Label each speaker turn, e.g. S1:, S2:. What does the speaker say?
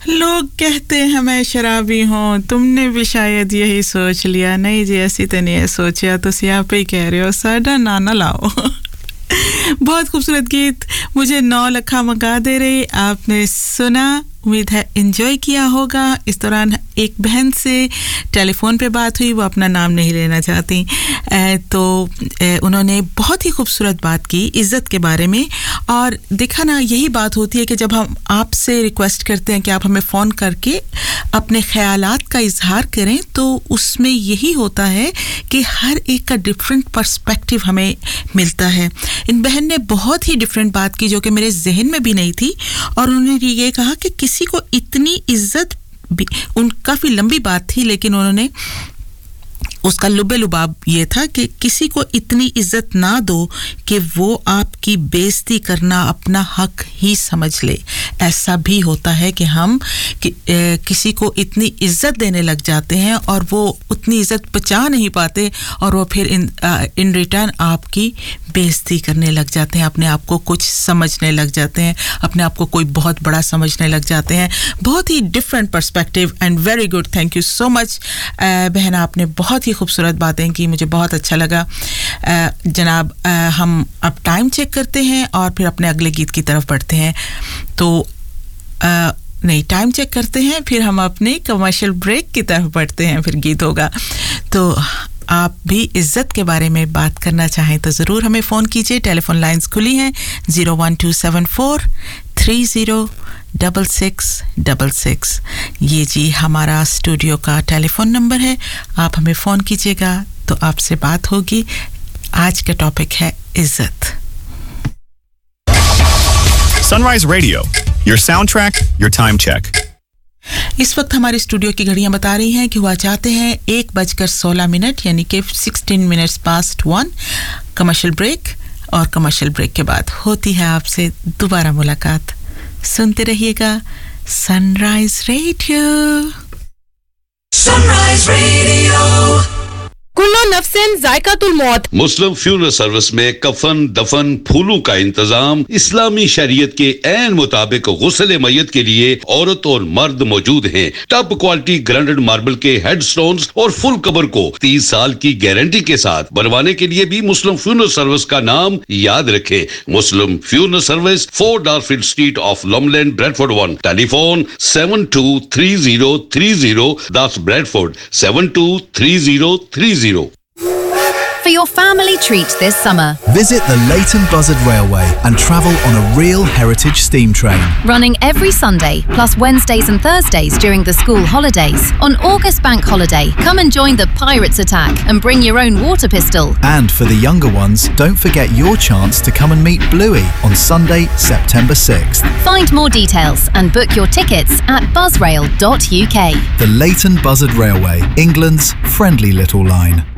S1: लोग कहते हैं मैं शराबी हूँ, तुमने भी शायद यही सोच लिया। नहीं जी, ऐसी तो नहीं है सोचा, तुसी आप ही कह रहे हो, साडा नाना लाओ। बहुत खूबसूरत गीत मुझे 9 लखा मंगा दे रही आपने सुना, उम्मीद है एंजॉय किया होगा। इस दौरान एक बहन से टेलीफोन पे बात हुई, वो अपना नाम नहीं लेना चाहती, तो उन्होंने बहुत ही खूबसूरत बात की इज़्ज़त के बारे में। और देखा ना, यही बात होती है कि जब हम आपसे रिक्वेस्ट करते हैं कि आप हमें फ़ोन करके अपने ख़यालात का इजहार करें, तो उसमें यही होता है कि हर एक का डिफरेंट पर्सपेक्टिव हमें मिलता है। इन बहन ने बहुत ही डिफरेंट बात की जो कि मेरे जहन में भी नहीं थी, और उन्होंने ये कहा कि किसी को इतनी इज्जत, काफ़ी लंबी बात थी लेकिन उन्होंने उसका लुबे-लुबाब ये था कि किसी को इतनी इज्जत ना दो कि वो आपकी बेइज्जती करना अपना हक ही समझ ले। ऐसा भी होता है कि हम किसी को इतनी इज्जत देने लग जाते हैं और वो उतनी इज्जत बचा नहीं पाते, और वो फिर इन रिटर्न आपकी बेइज्जती करने लग जाते हैं, अपने आप को कुछ समझने लग जाते हैं, अपने आप को कोई बहुत बड़ा समझने लग जाते हैं। बहुत ही different perspective and very good, thank you so much बहना, आपने बहुत ही खूबसूरत बातें की, मुझे बहुत अच्छा लगा। जनाब, हम अब टाइम चेक करते हैं और फिर अपने अगले गीत की तरफ बढ़ते हैं। तो नहीं, टाइम चेक करते हैं, फिर हम अपने कमर्शियल ब्रेक की तरफ बढ़ते हैं, फिर गीत होगा। तो आप भी इज़्ज़त के बारे में बात करना चाहें तो ज़रूर हमें फ़ोन कीजिए, टेलीफोन लाइंस खुली हैं 01274 306666। ये जी हमारा स्टूडियो का टेलीफोन नंबर है, आप हमें फ़ोन कीजिएगा तो आपसे बात होगी। आज का टॉपिक है इज़्ज़त।
S2: Sunrise Radio, your soundtrack, your time check.
S1: इस वक्त हमारे स्टूडियो की घड़ियां बता रही हैं कि हुआ चाहते हैं 1:16 यानी कि 16 minutes past 1। कमर्शियल ब्रेक, और कमर्शियल ब्रेक के बाद होती है आपसे दोबारा मुलाकात। सुनते रहिएगा सनराइज रेडियो।
S3: Sunrise radio.
S4: कुल्लो नफ्सिन जायकातुल मौत।
S5: मुस्लिम फ्यूनरल सर्विस में कफन, दफन, फूलों का इंतजाम इस्लामी शरीयत के ऐन मुताबिक गुस्ल मय्यत के लिए औरत और मर्द मौजूद हैं। टॉप क्वालिटी ग्राइंडेड मार्बल के हेडस्टोन्स और फुल कबर को 30 साल की गारंटी के साथ बनवाने के लिए भी मुस्लिम फ्यूनरल सर्विस का नाम याद रखें। मुस्लिम funeral service, 4 डारफील्ड street of लॉमलैंड, Bradford 1। Telephone 723030, that's Bradford 723030।
S6: For your family treat this summer,
S7: visit the Leighton Buzzard Railway and travel on a real heritage steam train.
S6: running every Sunday, plus Wednesdays and Thursdays during the school holidays. On August Bank Holiday, come and join the Pirates Attack and bring your own water pistol.
S7: And for the younger ones, don't forget your chance to come and meet Bluey on Sunday, September 6th.
S6: Find more details and book your tickets at buzzrail.uk.
S7: The Leighton Buzzard Railway, England's friendly little line.